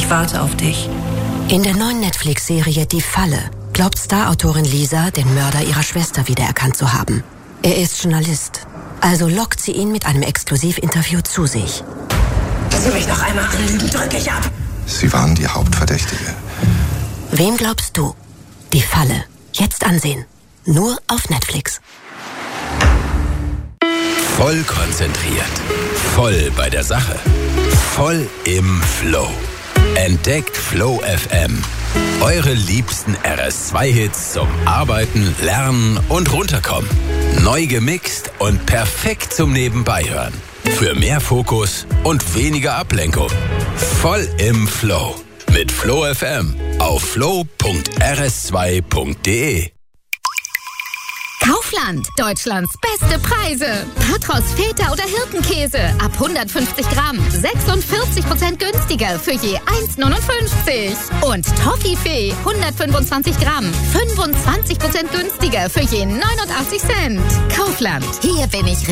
Ich warte auf dich. In der neuen Netflix-Serie Die Falle glaubt Star-Autorin Lisa, den Mörder ihrer Schwester wiedererkannt zu haben. Er ist Journalist. Also lockt sie ihn mit einem Exklusivinterview zu sich. Wenn Sie mich noch einmal anlügen, drücke ich ab. Sie waren die Hauptverdächtige. Wem glaubst du? Die Falle. Jetzt ansehen. Nur auf Netflix. Voll konzentriert. Voll bei der Sache. Voll im Flow. Entdeckt Flow FM. Eure liebsten RS2-Hits zum Arbeiten, Lernen und Runterkommen. Neu gemixt und perfekt zum Nebenbeihören. Für mehr Fokus und weniger Ablenkung. Voll im Flow. Mit Flow FM auf flow.rs2.de. Kaufland, Deutschlands beste Preise. Patros, Feta oder Hirtenkäse ab 150 Gramm. 46% günstiger für je 1,59. Und Toffifee, 125 Gramm. 25% günstiger für je 89 Cent. Kaufland, hier bin ich